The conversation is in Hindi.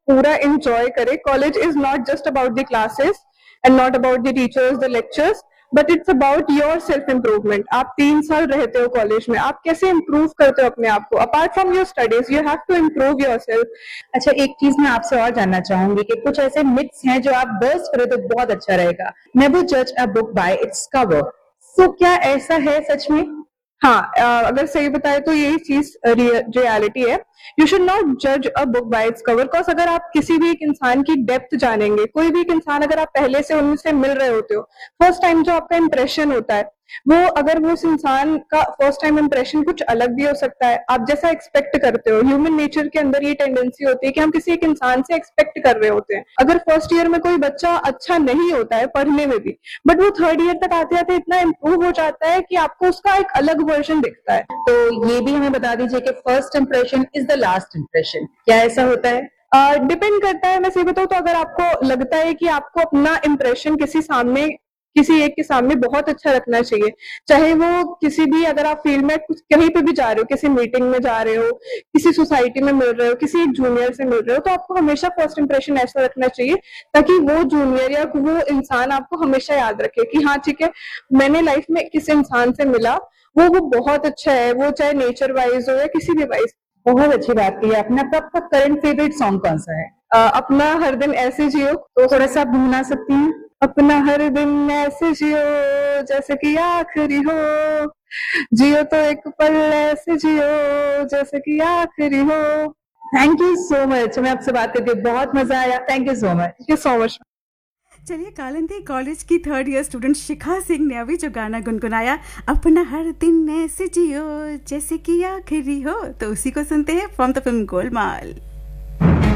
पूरा एंजॉय करे। College is not just about the classes and not about the teachers, the lectures, but it's about your self improvement. आप 3 साल रहते हो कॉलेज में, आप कैसे इम्प्रूव करते हो अपने आप को? Apart from your studies you have to improve your self. अच्छा, एक चीज मैं आपसे और जानना चाहूंगी कि कुछ ऐसे मिथ्स हैं जो आप बर्स्ट करो तो बहुत अच्छा रहेगा। नेवर जज a book by its cover. तो क्या ऐसा है सच में? हाँ, अगर सही बताए तो यही चीज रियलिटी है। यू शुड नॉट जज a book by its cover, because अगर आप किसी भी एक इंसान की डेप्थ जानेंगे, कोई भी एक इंसान अगर आप पहले से उनसे मिल रहे होते हो, फर्स्ट टाइम जो आपका इंप्रेशन होता है वो, अगर वो उस इंसान का फर्स्ट टाइम इंप्रेशन कुछ अलग भी हो सकता है, आप जैसा एक्सपेक्ट करते हो। ह्यूमन नेचर के अंदर ये टेंडेंसी होती है कि हम किसी एक इंसान से एक्सपेक्ट कर रहे होते हैं। अगर फर्स्ट ईयर में कोई बच्चा अच्छा नहीं होता है पढ़ने में भी, बट वो थर्ड ईयर तक आते आते इतना इम्प्रूव हो जाता है कि आपको उसका एक अलग वर्जन दिखता है। तो ये भी हमें बता दीजिए कि first impression is the last impression, क्या ऐसा होता है? डिपेंड करता है। मैं सही बताऊं तो अगर आपको लगता है कि आपको अपना इंप्रेशन किसी एक के सामने बहुत अच्छा रखना चाहिए, चाहे वो किसी भी, अगर आप फील्ड में कुछ कहीं पे भी जा रहे हो, किसी मीटिंग में जा रहे हो, किसी सोसाइटी में मिल रहे हो, किसी एक जूनियर से मिल रहे हो, तो आपको हमेशा फर्स्ट इंप्रेशन ऐसा रखना चाहिए ताकि वो जूनियर या वो इंसान आपको हमेशा याद रखे कि हाँ ठीक है, मैंने लाइफ में किस इंसान से मिला, वो बहुत अच्छा है, वो चाहे नेचर वाइज हो या किसी भी वाइज। बहुत अच्छी बात की आपने। आपका करंट फेवरेट सॉन्ग कौन सा है? अपना हर दिन ऐसे जियो। तो थोड़ा सा आप गुनगुना सकती हैं? अपना हर दिन ऐसे जियो जैसे कि आखिरी हो, जियो तो एक पल ऐसे जियो जैसे कि आखिरी हो। थैंक यू सो मच, मैं आपसे बात करके बहुत मजा आया। Thank you so much. Thank you so much. चलिए, कालिंदी कॉलेज की थर्ड ईयर स्टूडेंट शिखा सिंह ने अभी जो गाना गुनगुनाया, अपना हर दिन ऐसे जियो जैसे कि आखिरी हो, तो उसी को सुनते हैं फ्रॉम द फिल्म गोलमाल।